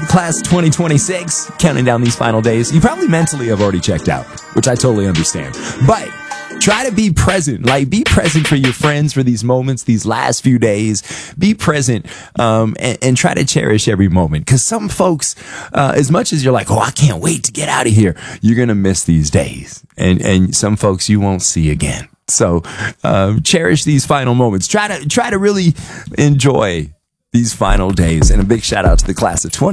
class 2026, counting down these final days. You probably mentally have already checked out, which I totally understand. But try to be present. Like, be present for your friends for these moments, these last few days. Be present and try to cherish every moment. Because some folks, as much as you're like, oh, I can't wait to get out of here, you're going to miss these days. And some folks you won't see again. So cherish these final moments. Try to really enjoy these final days. And a big shout out to the class of 20.